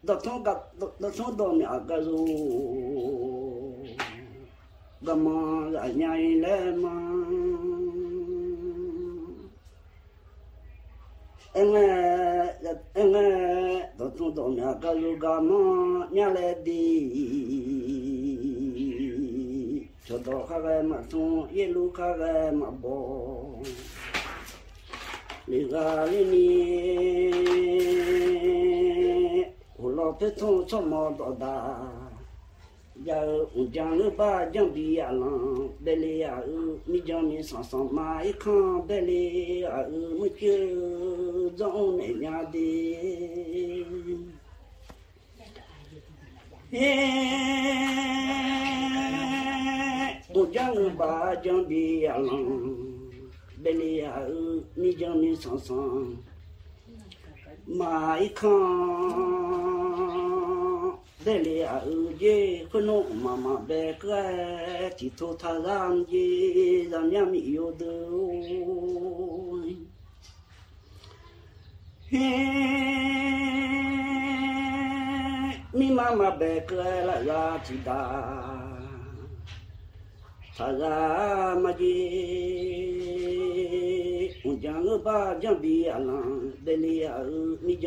到到哪个路，干嘛人家来嘛？到哪个路干嘛？人来的，就到那个嘛从一路那个嘛跑，你个你。我老婆从什么到大，要我讲了把讲比亚郎，别里呀你讲你上上马一看，别里呀我就让那样的，我讲了把讲比亚郎，别里呀你讲你上上。马一看，这里啊，这可能妈妈别个剃头他让的，让人没有的，你妈妈别个来拉提达，他让嘛的。我讲个把讲比亚郎，这里啊，你讲。